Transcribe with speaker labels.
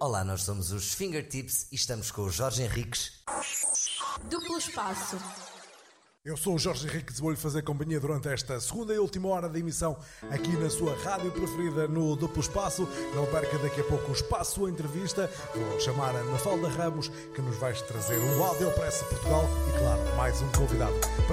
Speaker 1: Olá, nós somos os Fingertips e estamos com o Jorge Henriques.
Speaker 2: Duplo espaço.
Speaker 3: Eu sou o Jorge Henriques e vou-lhe fazer companhia durante esta segunda e última hora de emissão aqui na sua rádio preferida no Duplo Espaço. Não perca daqui a pouco o Espaço Entrevista. Vou chamar a Mafalda Ramos, que nos vai trazer um áudio para essa Portugal e, claro, mais um convidado.